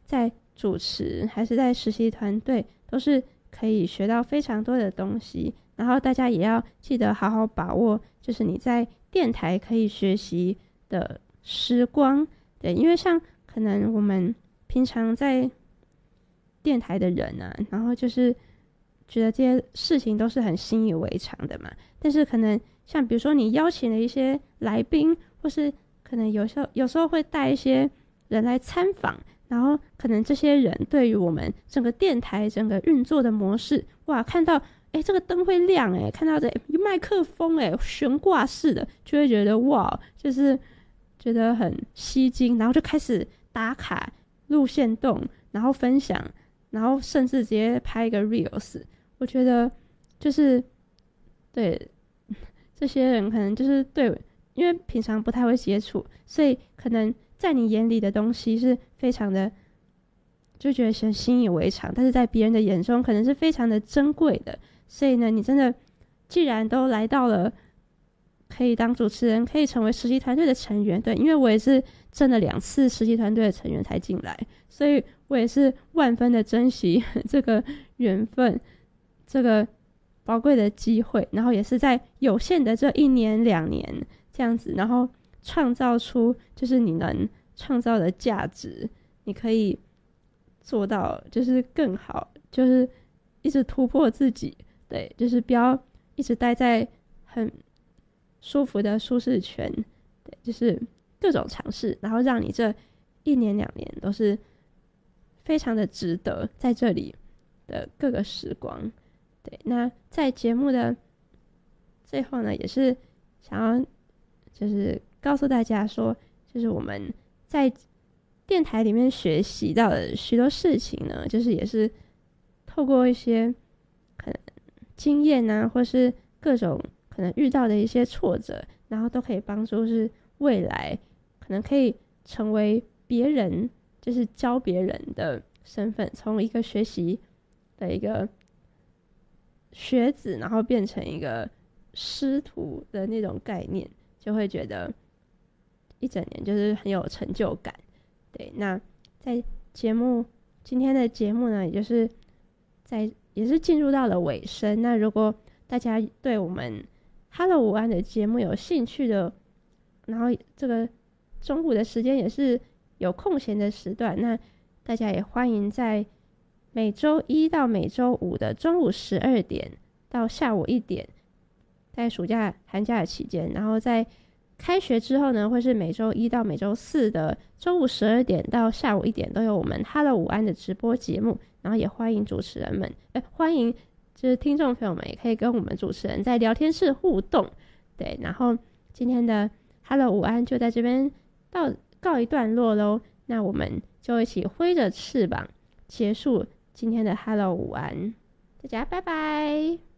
在主持还是在实习团队，都是可以学到非常多的东西。然后大家也要记得好好把握，就是你在电台可以学习的时光。对，因为像可能我们平常在电台的人啊，然后就是觉得这些事情都是很习以为常的嘛。但是可能像比如说你邀请了一些来宾，或是可能有时候会带一些人来参访，然后可能这些人对于我们整个电台整个运作的模式，哇，看到这个灯会亮，看到这麦克风悬挂式的，就会觉得哇，就是觉得很吸睛，然后就开始打卡录限动，然后分享，然后甚至直接拍一个 reels。 我觉得就是对这些人可能就是对，因为平常不太会接触，所以可能在你眼里的东西是非常的就觉得很习以为常，但是在别人的眼中可能是非常的珍贵的。所以呢，你真的既然都来到了可以当主持人，可以成为实习团队的成员，对，因为我也是真的2次实习团队的成员才进来，所以我也是万分的珍惜这个缘分，这个宝贵的机会，然后也是在有限的这1年2年这样子，然后创造出就是你能创造的价值，你可以做到就是更好，就是一直突破自己。对，就是不要一直待在很舒服的舒适圈，对，就是各种尝试，然后让你这1年2年都是非常的值得在这里的各个时光。对，那在节目的最后呢，也是想要就是告诉大家说，就是我们在电台里面学习到的许多事情呢，就是也是透过一些可能经验啊，或是各种可能遇到的一些挫折，然后都可以帮助是未来可能可以成为别人，就是教别人的身份，从一个学习的一个学子，然后变成一个师徒的那种概念，就会觉得一整年就是很有成就感。对，那在今天的节目呢，也是进入到了尾声。那如果大家对我们 Hello 午安的节目有兴趣的，然后这个中午的时间也是有空闲的时段，那大家也欢迎在每周1到每周5的中午12点到下午1点，在暑假寒假的期间，然后在开学之后呢，会是每周1到每周4的中午12点到下午1点都有我们 Hello 午安的直播节目，然后也欢迎主持人们欢迎就是听众朋友们也可以跟我们主持人在聊天室互动。对，然后今天的 Hello 午安就在这边告一段落咯，那我们就一起挥着翅膀结束今天的 Hello 午安，大家拜拜。